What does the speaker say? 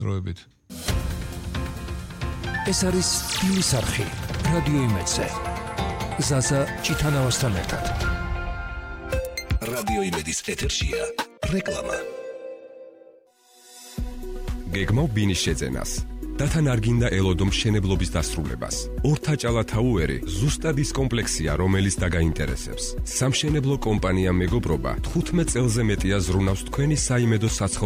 დროებით. ეს არის სტილის არხი რადიო იმედზე. ზაზა ჭიტანავასთან ერთად. რადიო იმედის ეთერშია რეკლამა. გეგმავ ბინის შეძენას. და თან არ გინდა ელოდო მშენებლობის დასრულებას. ორთა ჭალათაუერი ზუსტად ის კომპლექსია, რომელიც დაგაინტერესებს. სამშენებლო კომპანია მეგობრობა 15 წელზე მეტია ზრუნავს თქვენი საიმედო